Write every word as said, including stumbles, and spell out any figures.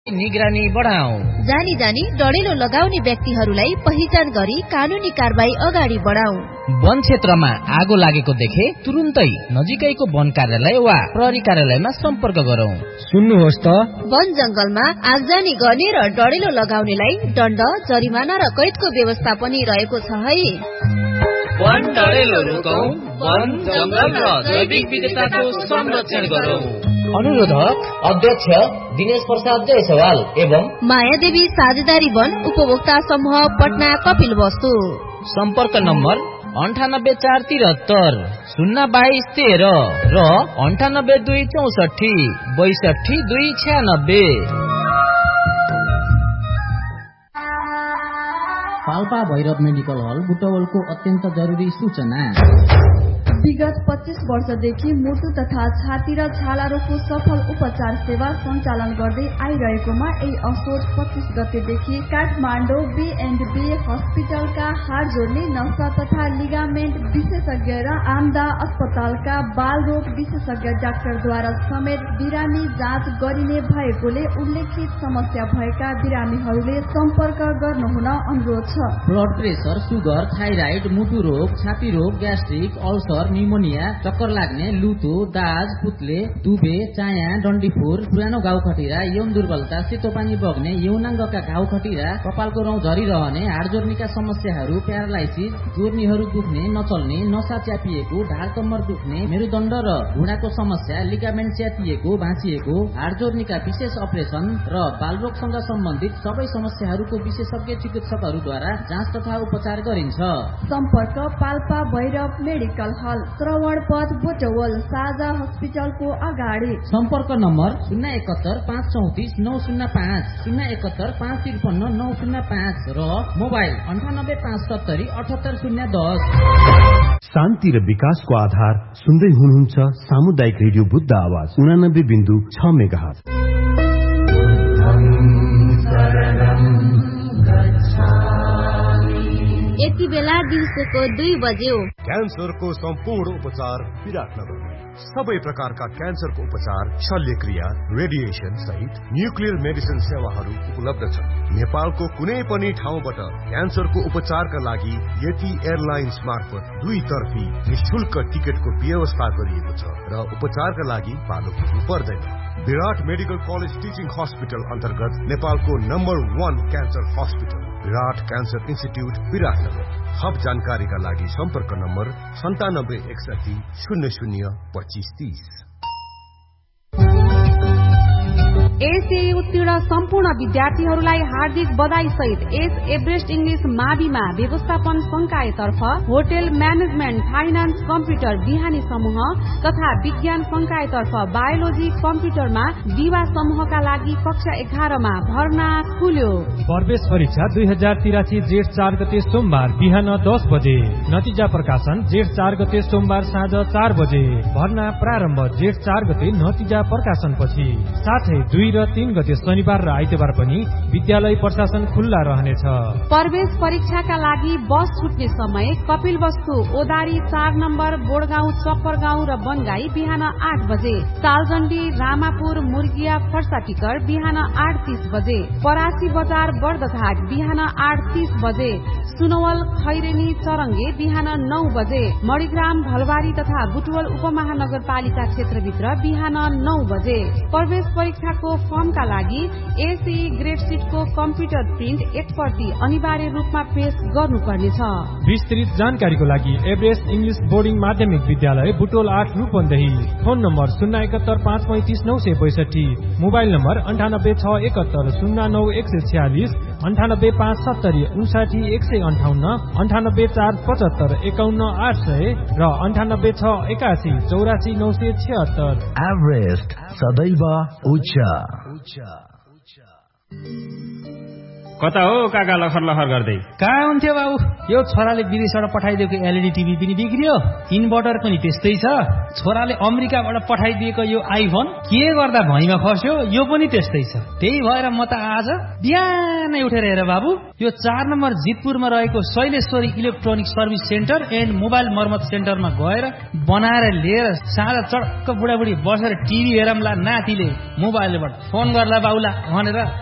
निगरानी बढाऊ। जानी जानी डढेलो लगाउने व्यक्तिहरूलाई पहिचान गरी कानुनी कारबाही अगाडि बढाऊ। वन क्षेत्रमा आगो लागेको देखे तुरुन्तै नजिकैको वन कार्यालय वा प्रहरी कार्यालयमा सम्पर्क गरौं। सुन्नुहोस् त, वन जंगलमा आगजनी गर्ने र डढेलो लगाउनेलाई दण्ड, जरिमाना र कैदको व्यवस्था पनि रहेको छ है। वन डढेलो रोकौं, वन जंगल र जैविक विविधताको संरक्षण गरौं। अनुरोधक अध्यक्ष दिनेश प्रसाद जयसवाल एवं मायादेवी साझेदारी वन उपभोक्ता समूह पटना कपिल वस्तु। सम्पर्क नम्बर अन्ठानब्बे चार तिहत्तर शून्य बाइस तेह्र र अन्ठानब्बे दुई चौसठी बैसठी दुई छ्यानब्बे। पाल्पा भैरव मेडिकल हल बुटवलको अत्यन्त जरुरी सूचना। विगत पच्चीस वर्षदेखि मुटु तथा छाती र छाला रोगको सफल उपचार सेवा सञ्चालन गर्दै आइरहेकोमा यही असोज पच्चीस गतेदेखि काठमाडौँ बी एन्ड बी हस्पिटलका हाड जोड्ने नसा तथा लिगामेन्ट विशेषज्ञ र आमदा अस्पतालका बाल रोग विशेषज्ञ डाक्टरद्वारा समेत बिरामी जाँच गरिने भएकोले उल्लेखित समस्या भएका बिरामीहरूले सम्पर्क गर्नुहुन अनुरोध छ। ब्लड प्रेसर, सुगर, थाइराइड, मुटु रोग, छाती रोग, ग्यास्ट्रिक, अल्सर, निमोनिया, चक्कर लाग्ने, लुतो, दाज, पुत्ले, दुबे, चाया, डन्डीफोर, पुरानो घाउ खटिरा, यौन दुर्बलता, सेतो पानी बग्ने, यौनाङ्गका घाउ खटिरा, कपालको रौँ झरिरहने, हाड जोर्नीका समस्याहरू, प्यारालाइसिस, जोर्नीहरू दुख्ने, नचल्ने, नसा च्यापिएको, ढाड कम्मर दुख्ने, मेरुदण्ड र घुँडाको समस्या, लिगामेन्ट च्यातिएको, भाँचिएको, हाड जोर्नीका विशेष अपरेसन र बालरोगसँग सम्बन्धित सबै समस्याहरूको विशेषज्ञ चिकित्सकहरूद्वारा जाँच तथा उपचार गरिन्छ। सम्पर्क पाल्पा भैरव मेडिकल हल, श्रवण पथ, बुटवल, साझा हस्पिटलको अगाडि। सम्पर्क नम्बर शून्य एकहत्तर पाँच चौतिस नौ शून्य पाँच, शून्य एकहत्तर पाँच त्रिपन्न नौ शून्य पाँच र मोबाइल अन्ठानब्बे पाँच सत्तरी अठहत्तर शून्य दस। शान्ति र विकासको आधार सुन्दै हुनुहुन्छ सामुदायिक रेडियो बुद्ध आवाज उनानब्बे बिन्दु छ मेगाहर्ज। यति बेला दिउँसोको दुई बज्यो। क्यान्सरको सम्पूर्ण उपचार विराटनगर। सबै प्रकारका क्यान्सरको उपचार, शल्यक्रिया, रेडिएसन सहित न्युक्लियर मेडिसिन सेवाहरू उपलब्ध छन्। नेपालको कुनै पनि ठाउँबाट क्यान्सरको उपचारका लागि यति एयरलाइन्स मार्फत दुई तर्फी निशुल्क टिकटको व्यवस्था गरिएको छ र उपचारका लागि पालो पुग्नु पर्दैन। विराट मेडिकल कलेज टिचिङ हस्पिटल अन्तर्गत नेपालको नम्बर वान क्यान्सर हस्पिटल विराट क्यान्सर इन्स्टिट्युट विराटनगर। थप जानकारीका लागि सम्पर्क नम्बर सन्तानब्बे एकसठी शून्य शून्य पच्चिस तीस। एसए उत्तीर्ण सम्पूर्ण विद्यार्थीहरूलाई हार्दिक बधाई सहित एस एभरेस्ट इङ्ग्लिश माविमा व्यवस्थापन संकायतर्फ होटेल म्यानेजमेन्ट, फाइनान्स, कम्प्युटर बिहानी समूह तथा विज्ञान संकायतर्फ बायोलोजी कम्प्युटरमा विवाह समूहका लागि कक्षा एघारमा भर्ना खुल्यो। प्रवेश परीक्षा दुई हजार तिरासी जेठ चार गते सोमबार बिहान दस बजे, नतिजा प्रकाशन जेठ चार गते सोमबार साँझ चार बजे, भर्ना प्रारम्भ जेठ चार गते नतिजा प्रकाशनपछि। साथै दुई र तीन गते शनिबार र आइतबार पनि विद्यालय प्रशासन खुल्ला रहनेछ। प्रवेश परीक्षाका लागि बस छुट्ने समय कपिल वस्तु ओदारी चार नम्बर बोडगाउँ, चप्परगाउँ र बनगाई बिहान आठ बजे, तालजण्डी, रामापुर, मुर्गिया, फर्साटिकर बिहान आठ तीस बजे, परासी बजार बर्दघाट बिहान आठ तीस बजे, सुनवल, खैरेनी, चरङ्गे बिहान नौ बजे, मणिग्राम, भलबारी तथा बुटवल उपमहानगरपालिका क्षेत्रभित्र बिहान नौ बजे। प्रवेश परीक्षाको फर्मका लागि एसई ग्रेड सिटको कम्प्युटर प्रिन्ट एक प्रति अनिवार्य रूपमा पेश गर्नुपर्नेछ। विस्तृत जानकारीको लागि एभरेस्ट इङ्ग्लिश बोर्डिङ माध्यमिक विद्यालय बुटोल आठ रूपन्देही। फोन नम्बर शून्य एकहत्तर पाँच पैँतिस नौ सय बैसठी, मोबाइल नम्बर अन्ठानब्बे छ एकहत्तर शून्य नौ एक सय छ्यालिस, अन्ठानब्बे पाँच सत्तरी उन्साठी एक सय अन्ठाउन्न, अन्ठानब्बे चार पचहत्तर एकाउन्न आठ सय र अन्ठानब्बे छ एकासी चौरासी नौ सय छिहत्तर। एभरेस्ट सदैव उच्च। कता हो काका लखर लखर गर्दै? कहाँ हुन्थ्यो बाबु, यो छोराले विदेशबाट पठाइदिएको एलइडी टिभी पनि बिग्रियो, इन्भर्टर पनि त्यस्तै छ। छोराले अमेरिकाबाट पठाइदिएको यो आइफोन के गर्दा भैँमा खस्यो, यो पनि त्यस्तै छ। त्यही भएर म त आज बिहानै उठेर हेर बाबु, यो चार नम्बर जितपुरमा रहेको Shaileshwari electronic service centre and mobile मर्मत सेन्टरमा गएर बनाएर लिएर साँझ चटक्क बुढाबुढी बसेर टिभी हेरमला, नातिले मोबाइलबाट फोन गर्ला बाउला भनेर